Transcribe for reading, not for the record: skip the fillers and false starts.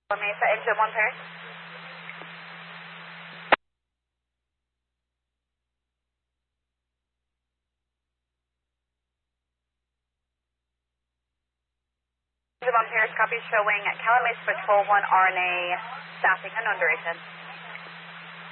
Mesa, engine 1 Paris. Engine 1 Paris, copy showing Calumet Patrol 1 RNA staffing and non-duration.